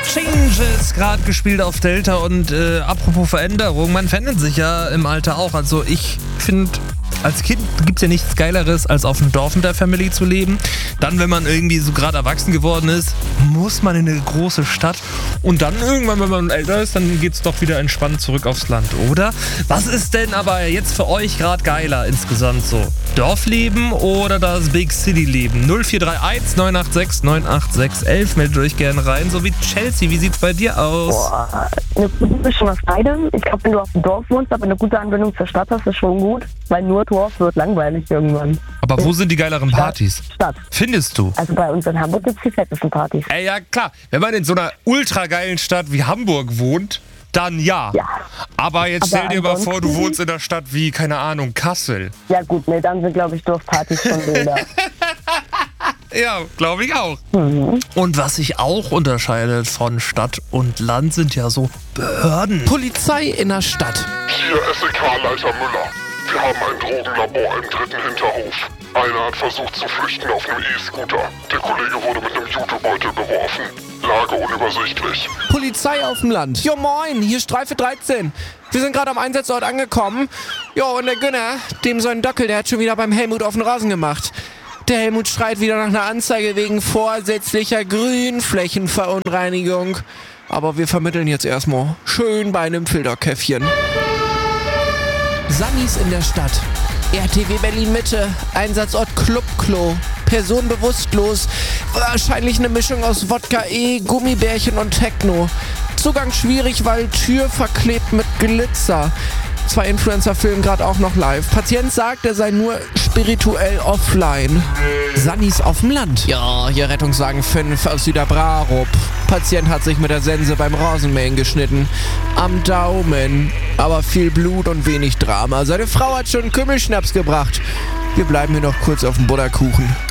Changes gerade gespielt auf Delta und apropos Veränderung, man verändert sich ja im Alter auch. Also ich finde, als Kind gibt es ja nichts Geileres, als auf dem Dorf mit der Family zu leben. Dann, wenn man irgendwie so gerade erwachsen geworden ist, muss man in eine große Stadt. Und dann irgendwann, wenn man älter ist, dann geht es doch wieder entspannt zurück aufs Land, oder? Was ist denn aber jetzt für euch gerade geiler insgesamt so? Dorfleben oder das Big City Leben? 0431 986 986 11. Meldet euch gerne rein. So wie Chelsea, wie sieht's bei dir aus? Boah, eine gute Mischung aus beidem. Ich glaube, wenn du auf dem Dorf wohnst, aber eine gute Anbindung zur Stadt hast, ist schon gut. Weil nur Dorf wird langweilig irgendwann. Aber wo sind die geileren Partys? Stadt. Findest du? Also bei uns in Hamburg gibt es die fettesten Partys. Ey, ja klar, wenn man in so einer ultra geilen Stadt wie Hamburg wohnt, dann ja. Aber jetzt stell dir mal vor, du wohnst in einer Stadt wie, keine Ahnung, Kassel. Ja gut, ne, dann sind, glaube ich, Dorfpartys schon wilder. Ja, glaube ich auch. Und was sich auch unterscheidet von Stadt und Land, sind ja so Behörden. Polizei in der Stadt. Hier SEK-Leiter Müller. Wir haben ein Drogenlabor im 3. Hinterhof. Einer hat versucht zu flüchten auf einem E-Scooter. Der Kollege wurde mit einem Jutebeutel beworfen. Lage unübersichtlich. Polizei auf dem Land. Jo moin, hier Streife 13. Wir sind gerade am Einsatzort angekommen. Jo, und der Günner, dem sein Dackel, der hat schon wieder beim Helmut auf den Rasen gemacht. Der Helmut schreit wieder nach einer Anzeige wegen vorsätzlicher Grünflächenverunreinigung. Aber wir vermitteln jetzt erstmal schön bei einem Filterkäffchen. Sannys in der Stadt. RTW Berlin Mitte. Einsatzort Clubklo. Person bewusstlos. Wahrscheinlich eine Mischung aus Wodka E, Gummibärchen und Techno. Zugang schwierig, weil Tür verklebt mit Glitzer. 2 Influencer filmen gerade auch noch live. Patient sagt, er sei nur spirituell offline. Sannys auf dem Land. Ja, hier Rettungswagen 5 aus Süderbrarup. Patient hat sich mit der Sense beim Rasenmähen geschnitten. Am Daumen. Aber viel Blut und wenig Drama. Seine Frau hat schon Kümmelschnaps gebracht. Wir bleiben hier noch kurz auf dem Butterkuchen.